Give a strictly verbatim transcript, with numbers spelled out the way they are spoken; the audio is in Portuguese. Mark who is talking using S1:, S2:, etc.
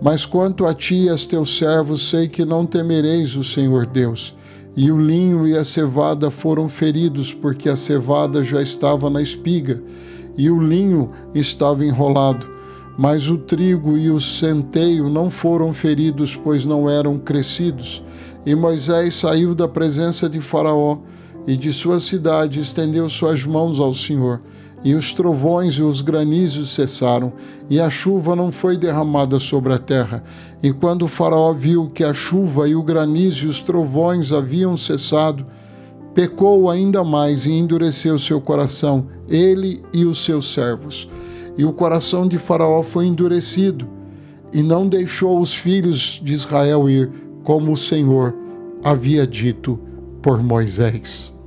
S1: Mas quanto a ti e aos teus servos, sei que não temereis o Senhor Deus. E o linho e a cevada foram feridos, porque a cevada já estava na espiga, e o linho estava enrolado. Mas o trigo e o centeio não foram feridos, pois não eram crescidos. E Moisés saiu da presença de Faraó, e de sua cidade estendeu suas mãos ao Senhor. E os trovões e os granizos cessaram, e a chuva não foi derramada sobre a terra. E quando o Faraó viu que a chuva e o granizo e os trovões haviam cessado, pecou ainda mais e endureceu seu coração, ele e os seus servos. E o coração de Faraó foi endurecido, e não deixou os filhos de Israel ir, como o Senhor havia dito por Moisés.